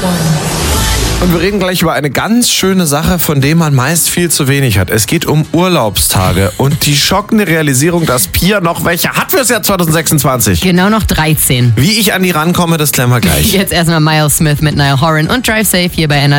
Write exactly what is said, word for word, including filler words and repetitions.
Und wir reden gleich über eine ganz schöne Sache, von der man meist viel zu wenig hat. Es geht um Urlaubstage und die schockende Realisierung, dass Pia noch welche hat fürs Jahr zwanzig sechsundzwanzig. Genau, noch dreizehn. Wie ich an die rankomme, das klären wir gleich. Jetzt erstmal Miles Smith mit Niall Horan und Drive Safe hier bei N R